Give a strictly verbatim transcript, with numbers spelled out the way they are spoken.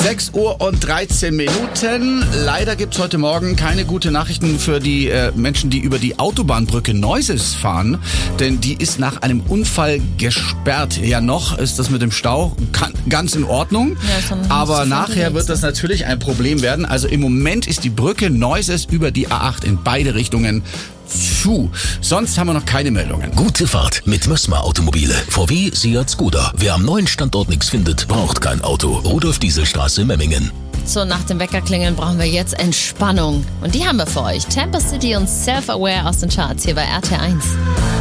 sechs Uhr und dreizehn Minuten. Leider gibt es heute Morgen keine guten Nachrichten für die äh, Menschen, die über die Autobahnbrücke Neuses fahren. Denn die ist nach einem Unfall gesperrt. Ja, noch ist das mit dem Stau kann, ganz in Ordnung. Ja, aber nachher wird das natürlich ein Problem werden. Also im Moment ist die Brücke Neuses über die A acht in beide Richtungen zu. Sonst haben wir noch keine Meldungen. Gute Fahrt mit Mössmer Automobile. V W, Seat, Skoda. Wer am neuen Standort nichts findet, braucht kein Auto. Rudolf-Diesel-Straße, Memmingen. So, nach dem Weckerklingeln brauchen wir jetzt Entspannung. Und die haben wir für euch. Tampa City und Self-Aware aus den Charts hier bei R T eins.